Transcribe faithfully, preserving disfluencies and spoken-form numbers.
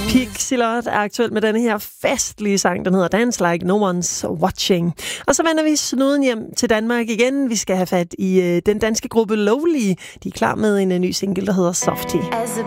Pixelot er aktuelt med denne her festlige sang, den hedder Dance Like No One's Watching. Og så vender vi snuden hjem til Danmark igen. Vi skal have fat i øh, den danske gruppe Lovely. De er klar med en, en ny single, der hedder Softie. As a